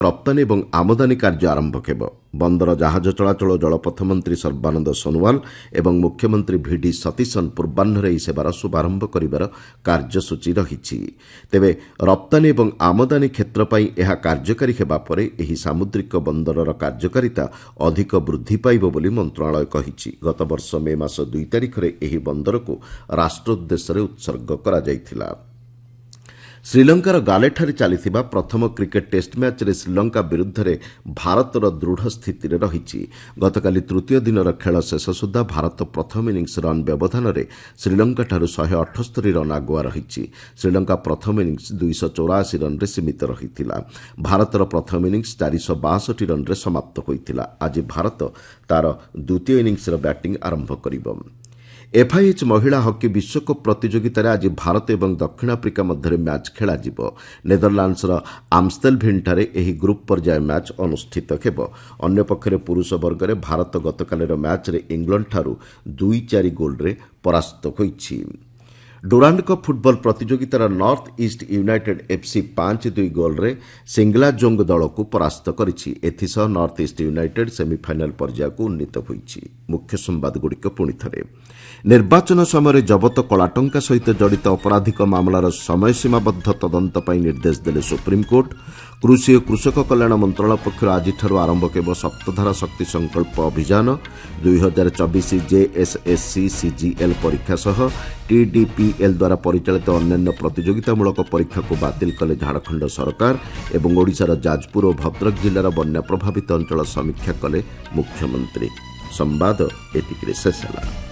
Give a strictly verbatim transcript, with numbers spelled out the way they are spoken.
ରପ୍ତାନୀ ଏବଂ ଆମଦାନୀ କାର୍ଯ୍ୟ ଆରମ୍ଭ ହେବ। ବନ୍ଦର ଜାହାଜ ଚଳାଚଳ ଓ ଜଳପଥ ମନ୍ତ୍ରୀ ସର୍ବାନନ୍ଦ ସୋନୋୱାଲ ଏବଂ ମୁଖ୍ୟମନ୍ତ୍ରୀ ଭିଡି ସତୀଶନ୍ ପୂର୍ବାହ୍ନରେ ଏହି ସେବାର ଶୁଭାରମ୍ଭ କରିବାର କାର୍ଯ୍ୟସୂଚୀ ରହିଛି। ତେବେ ରପ୍ତାନୀ ଏବଂ ଆମଦାନୀ କ୍ଷେତ୍ର ପାଇଁ ଏହା କାର୍ଯ୍ୟକାରୀ ହେବା ପରେ ଏହି ସାମୁଦ୍ରିକ ବନ୍ଦରର କାର୍ଯ୍ୟକାରିତା ଅଧିକ ବୃଦ୍ଧି ପାଇବ ବୋଲି ମନ୍ତ୍ରଣାଳୟ କହିଛି। ଗତବର୍ଷ ମେ ମାସ ଦୁଇ ତାରିଖରେ ଏହି ବନ୍ଦରକୁ ରାଷ୍ଟ୍ର ଉଦ୍ଦେଶ୍ୟରେ ଉତ୍ସର୍ଗ କରାଯାଇଥିଲା। ଶ୍ରୀଲଙ୍କାର ଗାଲେଠାରେ ଚାଲିଥିବା ପ୍ରଥମ କ୍ରିକେଟ୍ ଟେଷ୍ଟ ମ୍ୟାଚ୍ରେ ଶ୍ରୀଲଙ୍କା ବିରୁଦ୍ଧରେ ଭାରତର ଦୃଢ଼ ସ୍ଥିତିରେ ରହିଛି। ଗତକାଲି ତୃତୀୟ ଦିନର ଖେଳ ଶେଷ ସୁଦ୍ଧା ଭାରତ ପ୍ରଥମ ଇନିଂସ ରନ୍ ବ୍ୟବଧାନରେ ଶ୍ରୀଲଙ୍କାଠାରୁ ଶହେ ଅଠସ୍ତରୀ ରନ୍ ଆଗୁଆ ରହିଛି। ଶ୍ରୀଲଙ୍କା ପ୍ରଥମ ଇନିଂସ ଦୁଇଶହ ଚଉରାଅଶୀ ରନ୍ରେ ସୀମିତ ରହିଥିଲା। ଭାରତର ପ୍ରଥମ ଇନିଂସ ଚାରିଶହ ବାଷଠି ରନ୍ରେ ସମାପ୍ତ ହୋଇଥିଲା। ଆଜି ଭାରତ ତା'ର ଦ୍ୱିତୀୟ ଇନିଂସର ବ୍ୟାଟିଂ ଆରମ୍ଭ କରିବ। ଏଫ୍ଆଇଏଚ୍ ମହିଳା ହକି ବିଶ୍ୱକପ୍ ପ୍ରତିଯୋଗିତାରେ ଆଜି ଭାରତ ଏବଂ ଦକ୍ଷିଣ ଆଫ୍ରିକା ମଧ୍ୟରେ ମ୍ୟାଚ୍ ଖେଳାଯିବ। ନେଦରଲ୍ୟାଣ୍ଡସର ଆମଷ୍ଟେଲଭିନ୍ଠାରେ ଏହି ଗ୍ରୁପ୍ ପର୍ଯ୍ୟାୟ ମ୍ୟାଚ୍ ଅନୁଷ୍ଠିତ ହେବ। ଅନ୍ୟପକ୍ଷରେ ପୁରୁଷ ବର୍ଗରେ ଭାରତ ଗତକାଲିର ମ୍ୟାଚ୍ରେ ଇଂଲଣ୍ଡଠାରୁ ଦୁଇ ଚାରି ଗୋଲ୍ରେ ପରାସ୍ତ ହୋଇଛି। ଡୁରାଣ୍ଡ କପ୍ ଫୁଟବଲ ପ୍ରତିଯୋଗିତାର ନର୍ଥ ଇଷ୍ଟ ୟୁନାଇଟେଡ୍ ଏଫ୍ସି ପାଞ୍ଚ ଦୁଇ ଗୋଲ୍ରେ ସିଙ୍ଗଲାଜୋଙ୍ଗ ଦଳକୁ ପରାସ୍ତ କରିଛି। ଏଥିସହ ନର୍ଥ ଇଷ୍ଟ ୟୁନାଇଟେଡ୍ ସେମିଫାଇନାଲ୍ ପର୍ଯ୍ୟାୟକୁ ଉନ୍ନୀତ ହୋଇଛି। ମୁଖ୍ୟ ସମ୍ବାଦଗୁଡ଼ିକ ପୁଣି ଥରେ। ନିର୍ବାଚନ ସମୟରେ ଜବତ କଳାଟଙ୍କା ସହିତ ଜଡ଼ିତ ଅପରାଧିକ ମାମଲାର ସମୟସୀମାବଦ୍ଧ ତଦନ୍ତ ପାଇଁ ନିର୍ଦ୍ଦେଶ ଦେଲେ ସୁପ୍ରିମକୋର୍ଟ। କୃଷି ଓ କୃଷକ କଲ୍ୟାଣ ମନ୍ତ୍ରଣାଳୟ ପକ୍ଷରୁ ଆଜିଠାରୁ ଆରମ୍ଭ ହେବ ସପ୍ତଧାରା ଶକ୍ତି ସଂକଳ୍ପ ଅଭିଯାନ। ଦୁଇ ହଜାର ଚବିଶ ଜେଏସ୍ଏସ୍ସି ସିଜିଏଲ୍ ପରୀକ୍ଷା ସହ ଟିଡିପିଏଲ୍ ଦ୍ୱାରା ପରିଚାଳିତ ଅନ୍ୟାନ୍ୟ ପ୍ରତିଯୋଗିତାମୂଳକ ପରୀକ୍ଷାକୁ ବାତିଲ କଲେ ଝାଡ଼ଖଣ୍ଡ ସରକାର ଏବଂ ଓଡ଼ିଶାର ଯାଜପୁର ଓ ଭଦ୍ରକ ଜିଲ୍ଲାର ବନ୍ୟା ପ୍ରଭାବିତ ଅଞ୍ଚଳ ସମୀକ୍ଷା କଲେ ମୁଖ୍ୟମନ୍ତ୍ରୀ। ସମ୍ବାଦ ଏତିକିରେ ଶେଷ ହେଲା।